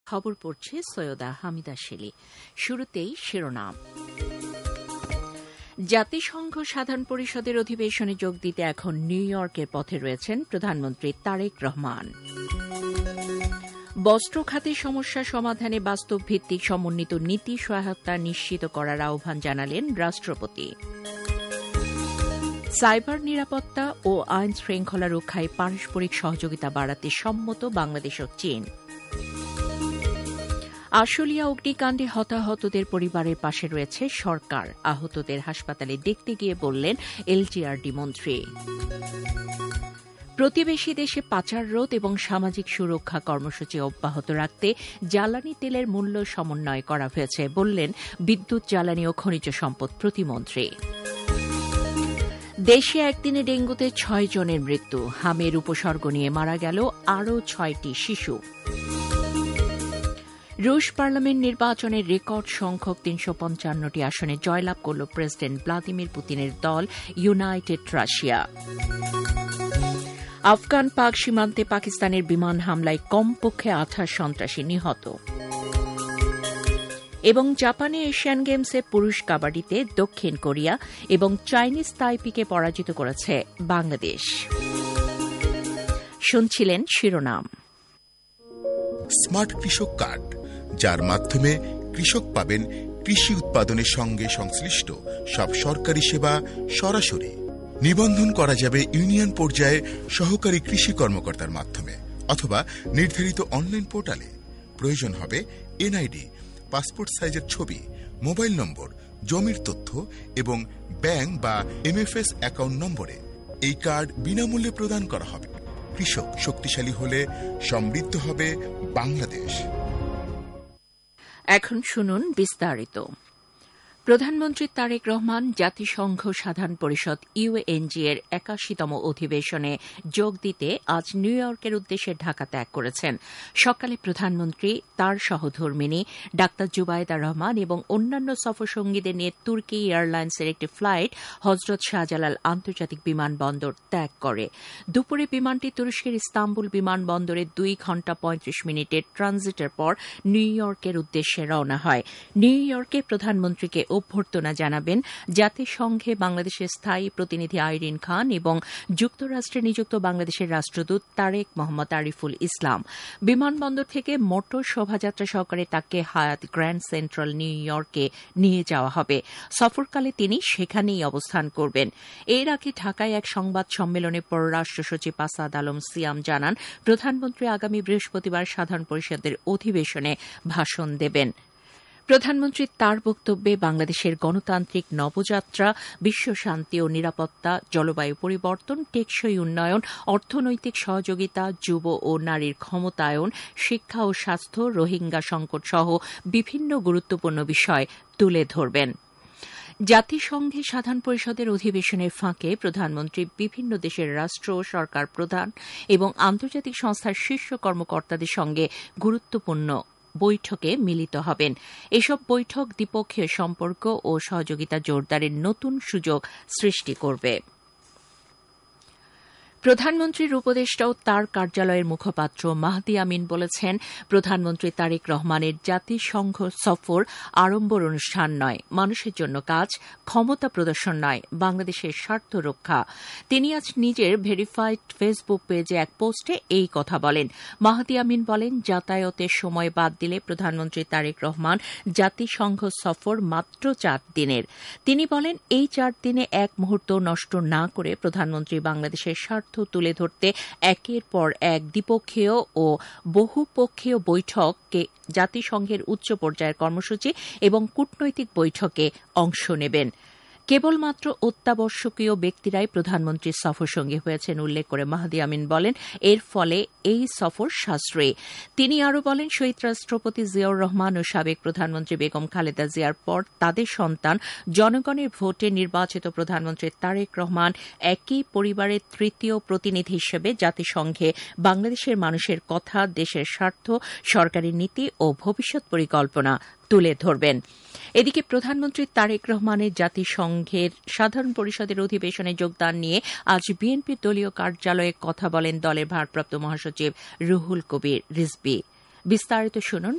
খবর পড়ছে সৈয়দা হামিদা শেলি। শুরুতেই শিরোনাম। জাতিসংঘ সাধারণ পরিষদের অধিবেশনে যোগ দিতে এখন নিউ ইয়র্কের পথে রয়েছেন প্রধানমন্ত্রী তারেক রহমান। বস্ত্র খাতের সমস্যা সমাধানে বাস্তব ভিত্তিক সমন্বিত নীতি সহায়তা নিশ্চিত করার আহ্বান জানালেন রাষ্ট্রপতি। সাইবার নিরাপত্তা ও আইন শৃঙ্খলা রক্ষায় পারস্পরিক সহযোগিতা বাড়াতে সম্মত বাংলাদেশ ও চীন। আশুলিয়া অগ্নিকাণ্ডে হতাহতদের পরিবারের পাশে রয়েছে সরকার, আহতদের হাসপাতালে দেখতে গিয়ে বললেন এলজিআরডি মন্ত্রী। প্রতিবেশী দেশে পাচার রোধ এবং সামাজিক সুরক্ষা কর্মসূচি অব্যাহত রাখতে জ্বালানি তেলের মূল্য সমন্বয় করা হয়েছে বললেন বিদ্যুৎ, জ্বালানি ও খনিজ সম্পদ প্রতিমন্ত্রী। দেশে একদিনে ডেঙ্গুতে ৬ জনের মৃত্যু, হামের উপসর্গ নিয়ে মারা গেল আরও ৬টি শিশু। রুশ পার্লামেন্ট নির্বাচনের রেকর্ড সংখ্যক ৩৫৫টি আসনে জয়লাভ করল প্রেসিডেন্ট ভ্লাদিমির পুতিনের দল ইউনাইটেড রাশিয়া। আফগান পাক সীমান্তে পাকিস্তানের বিমান হামলায় কমপক্ষে ২৮ সন্ত্রাসী নিহত। এবং জাপানে এশিয়ান গেমসে পুরুষ কাবাডিতে দক্ষিণ কোরিয়া এবং চাইনিজ তাইপিকে পরাজিত করেছে বাংলাদেশ। শুনছিলেন শিরোনাম। স্মার্ট কৃষক কার্ড, যার মাধ্যমে কৃষক পাবেন কৃষি উৎপাদনের সঙ্গে সংশ্লিষ্ট সব সরকারি সেবা সরাসরি। নিবন্ধন করা যাবে ইউনিয়ন পর্যায়ে সহকারী কৃষি কর্মকর্তার মাধ্যমে অথবা নির্ধারিত অনলাইন পোর্টালে। প্রয়োজন হবে এনআইডি, পাসপোর্ট সাইজের ছবি, মোবাইল নম্বর, জমির তথ্য এবং ব্যাংক বা এমএফএস অ্যাকাউন্ট নম্বরে। এই কার্ড বিনামূল্যে প্রদান করা হবে। কৃষক শক্তিশালী হলে সমৃদ্ধ হবে বাংলাদেশ। এখন শুনুন বিস্তারিত। প্রধানমন্ত্রী তারেক রহমান জাতিসংঘ সাধারণ পরিষদ ইউএনজি এর ৮১তম অধিবেশনে যোগ দিতে আজ নিউ ইয়র্কের উদ্দেশ্যে ঢাকা ত্যাগ করেছেন। সকালে প্রধানমন্ত্রী তার সহধর্মিণী ডাক্তার জুবাইদা রহমান এবং অন্যান্য সফরসঙ্গীদের নিয়ে তুর্কি এয়ারলাইন্সের একটি ফ্লাইট হজরত শাহজালাল আন্তর্জাতিক বিমানবন্দর ত্যাগ করে। দুপুরে বিমানটি তুরস্কের ইস্তাম্বুল বিমানবন্দরে ২ ঘণ্টা ৩৫ মিনিটের ট্রানজিটের পর নিউ ইয়র্কের উদ্দেশ্যে রওনা হয়। নিউ ইয়র্কে প্রধানমন্ত্রীকে অভ্যর্থনা জানাবেন জাতিসংঘে বাংলাদেশের স্থায়ী প্রতিনিধি আইরিন খান এবং যুক্তরাষ্ট্রে নিযুক্ত বাংলাদেশের রাষ্ট্রদূত তারেক মোহাম্মদ আরিফুল ইসলাম। বিমানবন্দর থেকে মোটর শোভাযাত্রা সহকারে তাকে হায়াত গ্র্যান্ড সেন্ট্রাল নিউ ইয়র্কে নিয়ে যাওয়া হবে। সফরকালে তিনি সেখানেই অবস্থান করবেন। এর আগে ঢাকায় এক সংবাদ সম্মেলনে পররাষ্ট্র সচিব আসাদ আলম সিয়াম জানান, প্রধানমন্ত্রী আগামী বৃহস্পতিবার সাধারণ পরিষদের অধিবেশনে ভাষণ দেবেন। প্রধানমন্ত্রী তার বক্তব্যে বাংলাদেশের গণতান্ত্রিক নবযাত্রা, বিশ্বশান্তি ও নিরাপত্তা, জলবায়ু পরিবর্তন, টেকসই উন্নয়ন, অর্থনৈতিক সহযোগিতা, যুব ও নারীর ক্ষমতায়ন, শিক্ষা ও স্বাস্থ্য, রোহিঙ্গা সংকট সহ বিভিন্ন গুরুত্বপূর্ণ বিষয় তুলে ধরবেন। জাতিসংঘে সাধারণ পরিষদের অধিবেশনের ফাঁকে প্রধানমন্ত্রী বিভিন্ন দেশের রাষ্ট্র ও সরকার প্রধান এবং আন্তর্জাতিক সংস্থার শীর্ষ কর্মকর্তাদের সঙ্গে গুরুত্বপূর্ণ বৈঠকে মিলিত হবেন। এসব বৈঠক দ্বিপক্ষীয় সম্পর্ক ও সহযোগিতা জোরদারের নতুন সুযোগ সৃষ্টি করবে। প্রধানমন্ত্রীর উপদেষ্টা ও তার কার্যালয়ের মুখপাত্র মাহদি আমিন বলেছেন, প্রধানমন্ত্রী তারেক রহমানের জাতিসংঘ সফর আড়ম্বর অনুষ্ঠান নয়, মানুষের জন্য কাজ, ক্ষমতা প্রদর্শন নয়, বাংলাদেশের স্বার্থ রক্ষা। তিনি আজ নিজের ভেরিফাইড ফেসবুক পেজে এক পোস্টে এই কথা বলেন। মাহদি আমিন বলেন, যাতায়াতের সময় বাদ দিলে প্রধানমন্ত্রী তারেক রহমান জাতিসংঘ সফর মাত্র ৪ দিনের। তিনি বলেন, এই ৪ দিনে এক মুহূর্ত নষ্ট না করে প্রধানমন্ত্রী বাংলাদেশের স্বার্থ তুলে ধরতে একের পর এক দ্বিপক্ষীয় ও বহুপক্ষীয় বৈঠকে, জাতিসংঘের উচ্চ পর্যায়ের কর্মসূচি এবং কূটনৈতিক বৈঠকে অংশ নেবেন। কেবলমাত্র অত্যাবশ্যকীয় ব্যক্তিরাই প্রধানমন্ত্রীর সফরসঙ্গী হয়েছেন উল্লেখ করে মাহদি আমিন বলেন, এর ফলে এই সফর সাশ্রয়ী। তিনি আরও বলেন, শহীদ রাষ্ট্রপতি জিয়াউর রহমান ও সাবেক প্রধানমন্ত্রী বেগম খালেদা জিয়ার পর তাদের সন্তান জনগণের ভোটে নির্বাচিত প্রধানমন্ত্রী তারেক রহমান একই পরিবারের তৃতীয় প্রতিনিধি হিসেবে জাতিসংঘে বাংলাদেশের মানুষের কথা, দেশের স্বার্থ, সরকারি নীতি ও ভবিষ্যৎ পরিকল্পনা তুলে ধরবেন। এদিকে প্রধানমন্ত্রী তারেক রহমানের জাতিসংঘের সাধারণ পরিষদের অধিবেশনে যোগদান নিয়ে আজ বিএনপির দলীয় কার্যালয়ে কথা বলেন দলের ভারপ্রাপ্ত মহাসচিব রুহুল কবির রিজভী। বিস্তারিত শুনুন